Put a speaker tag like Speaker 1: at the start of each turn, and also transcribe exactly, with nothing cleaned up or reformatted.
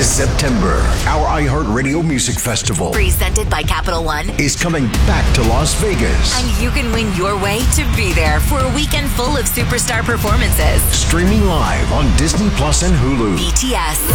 Speaker 1: This September, our iHeartRadio Music Festival
Speaker 2: presented by Capital One
Speaker 1: is coming back to Las Vegas.
Speaker 2: And you can win your way to be there for a weekend full of superstar performances.
Speaker 1: Streaming live on Disney Plus and Hulu.
Speaker 2: B T S.